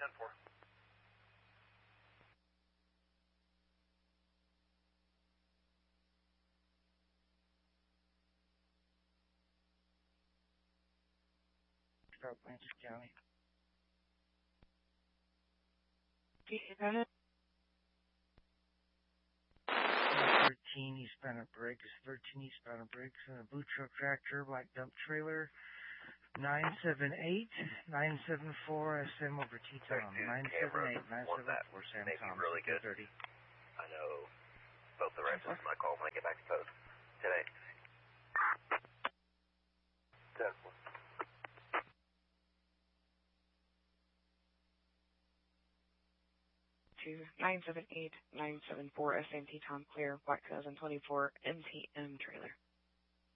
10-4. Start Blanchard County. Got it. 13 eastbound of Briggs, 13 eastbound of Briggs, and a blue truck tractor, black dump trailer, 978, 974 SM over T-Town, 978, 974 Sam Tom, really good. 30. I know both the rest of my call when I get back to post. 10-8. 10-4. To 978-974 SMT Tom Clear, Black 2024 MTM trailer.